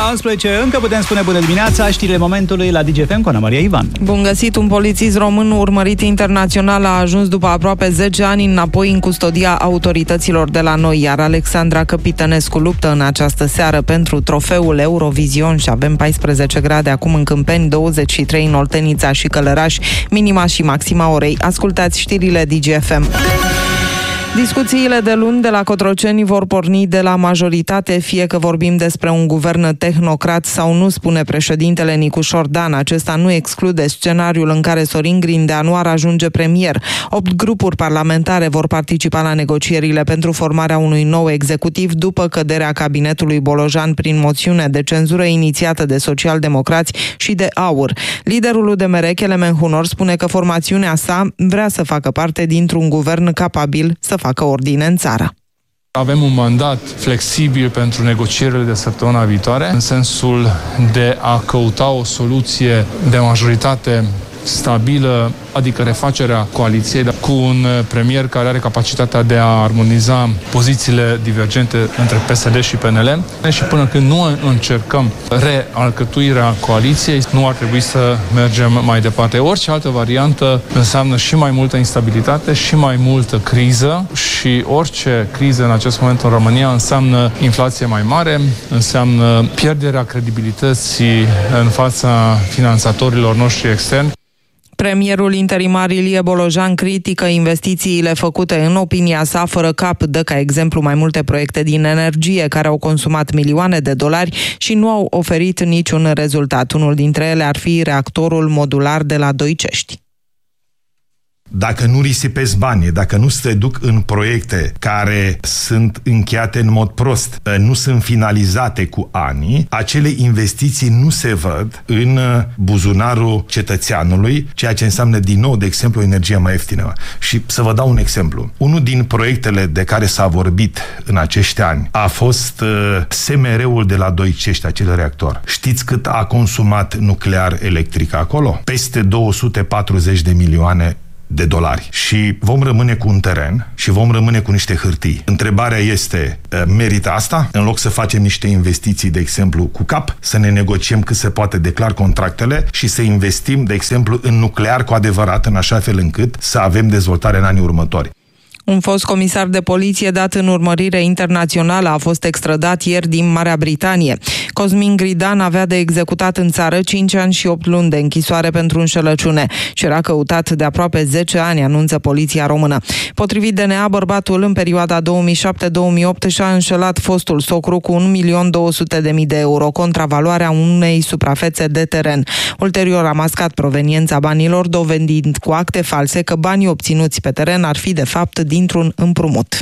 la 11, încă putem spune bună dimineața, știrile momentului la DGFM cu Ana Maria Ivan. Bun găsit, un polițist român urmărit internațional a ajuns după aproape 10 ani înapoi în custodia autorităților de la noi, iar Alexandra Căpitănescu luptă în această seară pentru trofeul Eurovision și avem 14 grade acum în Câmpeni, 23 în Oltenița și Călăraș, minima și maxima orei. Ascultați știrile DGFM. Discuțiile de luni de la Cotroceni vor porni de la majoritate, fie că vorbim despre un guvern tehnocrat sau nu, spune președintele Nicușor Dan. Acesta nu exclude scenariul în care Sorin Grindeanu ar ajunge premier. 8 grupuri parlamentare vor participa la negocierile pentru formarea unui nou executiv după căderea cabinetului Bolojan prin moțiune de cenzură inițiată de socialdemocrați și de AUR. Liderul UDMR, Kelemen Hunor, spune că formațiunea sa vrea să facă parte dintr-un guvern capabil să facă ordine în țară. Avem un mandat flexibil pentru negocierile de săptămâna viitoare, în sensul de a căuta o soluție de majoritate stabilă, adică refacerea coaliției, cu un premier care are capacitatea de a armoniza pozițiile divergente între PSD și PNL. Și până când nu încercăm realcătuirea coaliției, nu ar trebui să mergem mai departe. Orice altă variantă înseamnă și mai multă instabilitate și mai multă criză și orice criză în acest moment în România înseamnă inflație mai mare, înseamnă pierderea credibilității în fața finanțatorilor noștri externi. Premierul interimar Ilie Bolojan critică investițiile făcute, în opinia sa, fără cap. Dă ca exemplu mai multe proiecte din energie care au consumat milioane de dolari și nu au oferit niciun rezultat. Unul dintre ele ar fi reactorul modular de la Doicești. Dacă nu risipezi banii, dacă nu se duc în proiecte care sunt încheiate în mod prost, nu sunt finalizate cu ani, acele investiții nu se văd în buzunarul cetățeanului, ceea ce înseamnă din nou, de exemplu, o energie mai ieftină. Și să vă dau un exemplu. Unul din proiectele de care s-a vorbit în acești ani a fost SMR-ul de la Doicești, acel reactor. Știți cât a consumat nuclear electric acolo? Peste 240 de milioane de dolari. Și vom rămâne cu un teren și vom rămâne cu niște hârtii. Întrebarea este, merită asta? În loc să facem niște investiții, de exemplu, cu cap, să ne negociem cât se poate de clar contractele și să investim, de exemplu, în nuclear cu adevărat, în așa fel încât să avem dezvoltare în anii următori. Un fost comisar de poliție dat în urmărire internațională a fost extradat ieri din Marea Britanie. Cosmin Gridan avea de executat în țară 5 ani și 8 luni de închisoare pentru înșelăciune și era căutat de aproape 10 ani, anunță poliția română. Potrivit DNA, bărbatul în perioada 2007-2008 și-a înșelat fostul socru cu 1.200.000 de euro, contravaloarea unei suprafețe de teren. Ulterior a mascat proveniența banilor, dovedind cu acte false că banii obținuți pe teren ar fi de fapt dintr-un împrumut.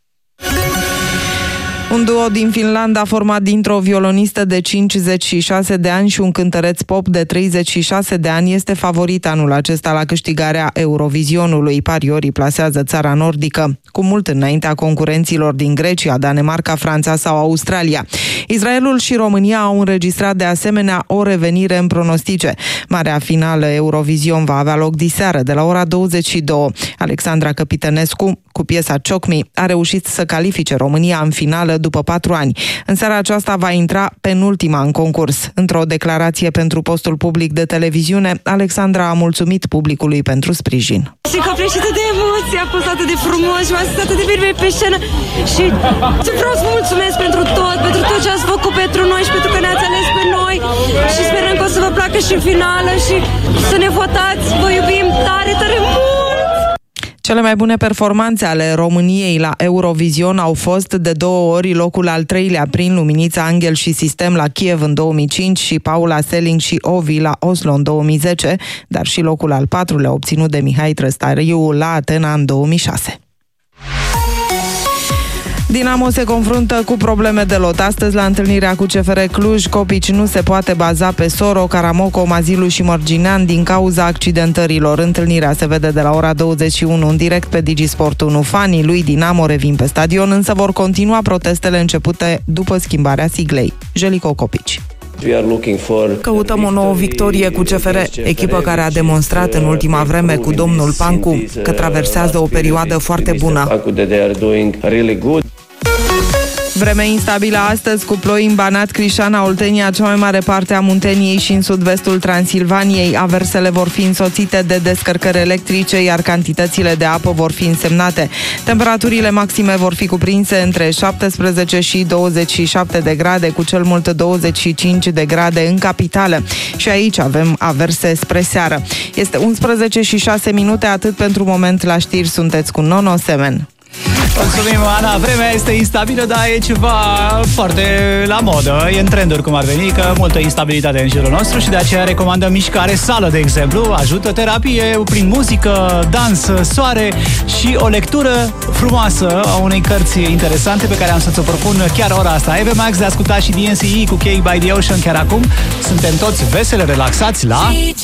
Un duo din Finlanda format dintr-o violonistă de 56 de ani și un cântăreț pop de 36 de ani este favorit anul acesta la câștigarea Eurovisionului. Pariorii plasează țara nordică cu mult înaintea concurenților din Grecia, Danemarca, Franța sau Australia. Israelul și România au înregistrat de asemenea o revenire în pronostice. Marea finală Eurovision va avea loc diseară de la ora 22. Alexandra Căpitănescu, cu piesa Choke Me, a reușit să califice România în finală după 4 ani. În seara aceasta va intra penultima în concurs. Într-o declarație pentru postul public de televiziune, Alexandra a mulțumit publicului pentru sprijin. Și că președinte de emoții, a fost atât de frumos și m-a atât de bine pe scenă și vreau să vă mulțumesc pentru tot ce ați făcut pentru noi și pentru că ne-ați ales pe noi și sperăm că o să vă placă și în finală și să ne votați. Vă iubim tare, tare mult! Cele mai bune performanțe ale României la Eurovision au fost de 2 ori locul al 3-lea prin Luminița Angel și Sistem la Kiev în 2005 și Paula Selling și Ovi la Oslo în 2010, dar și locul al 4-lea obținut de Mihai Trăstariu la Atena în 2006. Dinamo se confruntă cu probleme de lot. Astăzi, la întâlnirea cu CFR Cluj, Copici nu se poate baza pe Soro, Caramoco, Mazilu și Mărginean din cauza accidentărilor. Întâlnirea se vede de la ora 21 în direct pe Digisport 1. Fanii lui Dinamo revin pe stadion, însă vor continua protestele începute după schimbarea siglei. Jelico Copici. Căutăm o nouă victorie cu CFR, echipă care a demonstrat în ultima vreme cu domnul Pancu că traversează o perioadă foarte bună. vreme instabilă astăzi, cu ploi în Banat, Crișana, Oltenia, cea mai mare parte a Munteniei și în sud-vestul Transilvaniei. Aversele vor fi însoțite de descărcări electrice, iar cantitățile de apă vor fi însemnate. Temperaturile maxime vor fi cuprinse între 17 și 27 de grade, cu cel mult 25 de grade în capitală. Și aici avem averse spre seară. Este 11 și 6 minute, atât pentru moment la știri. Sunteți cu Nono Semen. Mulțumim, Ana. Vremea este instabilă, dar e ceva foarte la modă. E în trenduri, cum ar veni, că multă instabilitate în jurul nostru și de aceea recomandăm mișcare, sală, de exemplu. Ajută terapie prin muzică, dans, soare și o lectură frumoasă a unei cărți interesante pe care am să-ți o propun chiar ora asta. Eve Max de ascultat și DNCE cu Cake by the Ocean chiar acum. Suntem toți veseli, relaxați la